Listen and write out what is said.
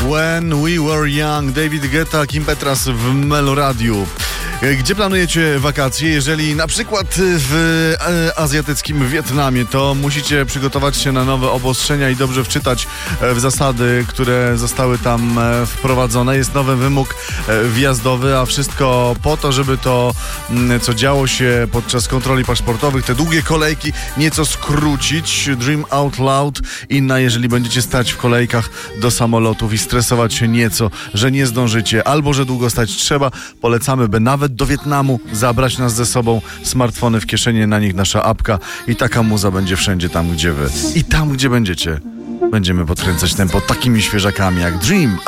When We Were Young, David Guetta, Kim Petras w Meloradiu. Gdzie planujecie wakacje? Jeżeli na przykład w azjatyckim Wietnamie, to musicie przygotować się na nowe obostrzenia i dobrze wczytać w zasady, które zostały tam wprowadzone. Jest nowy wymóg wjazdowy, a wszystko po to, żeby to, co działo się podczas kontroli paszportowych, te długie kolejki nieco skrócić. Dream out loud. Inna, jeżeli będziecie stać w kolejkach do samolotów i stresować się nieco, że nie zdążycie albo że długo stać trzeba, polecamy, by nawet do Wietnamu zabrać nas ze sobą, smartfony w kieszeni, na nich nasza apka i taka muza będzie wszędzie tam, gdzie wy. I tam, gdzie będziemy podkręcać tempo takimi świeżakami jak Dream